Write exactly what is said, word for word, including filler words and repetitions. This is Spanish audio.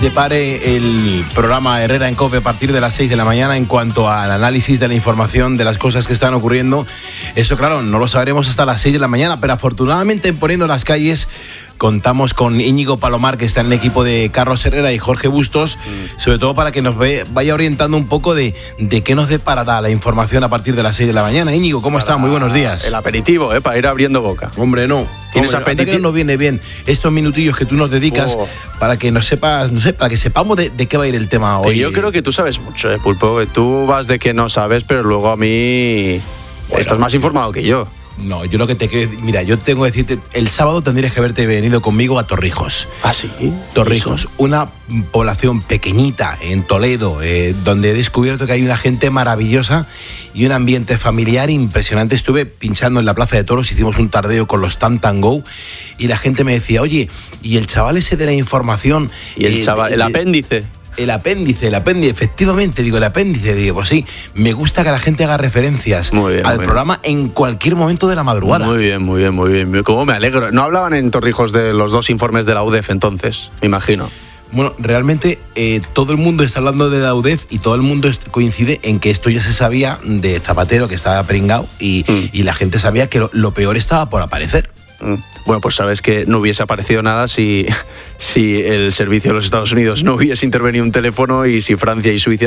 Depare el programa Herrera en COPE a partir de las seis de la mañana en cuanto al análisis de la información de las cosas que están ocurriendo. Eso, claro, no lo sabremos hasta las seis de la mañana, pero afortunadamente en Poniendo las Calles contamos con Íñigo Palomar, que está en el equipo de Carlos Herrera, y Jorge Bustos, mm. sobre todo para que nos ve, vaya orientando un poco de, de qué nos deparará la información a partir de las seis de la mañana. Íñigo, ¿cómo está? Muy buenos días. El aperitivo, ¿eh? Para ir abriendo boca. Hombre, no. ¿Tienes Hombre, apetito? Que no nos viene bien estos minutillos que tú nos dedicas oh. para que nos sepas, no sé, para que sepamos de, de qué va a ir el tema hoy. Yo creo que tú sabes mucho, ¿eh, Pulpo? Que tú vas de que no sabes, pero luego a mí bueno, estás más informado que yo. No, yo lo que te quiero decir, mira, yo tengo que decirte, el sábado tendrías que haberte venido conmigo a Torrijos. ¿Ah, sí? Torrijos, una población pequeñita en Toledo, eh, donde he descubierto que hay una gente maravillosa y un ambiente familiar impresionante. Estuve pinchando en la Plaza de Toros, hicimos un tardeo con los Tan Tan Go y la gente me decía, oye, ¿y el chaval ese de la información? ¿Y el eh, chaval, de, el apéndice? El apéndice, el apéndice, efectivamente, digo, el apéndice, digo, pues sí, me gusta que la gente haga referencias muy bien, al muy programa bien. En cualquier momento de la madrugada. Muy bien, muy bien, muy bien. Cómo me alegro. ¿No hablaban en Torrijos de los dos informes de la U D E F entonces? Me imagino. Bueno, realmente eh, todo el mundo está hablando de la U D E F y todo el mundo coincide en que esto ya se sabía de Zapatero, que estaba pringao, y, mm. y la gente sabía que lo, lo peor estaba por aparecer. Bueno, pues sabes que no hubiese aparecido nada si, si el servicio de los Estados Unidos no hubiese intervenido un teléfono y si Francia y Suiza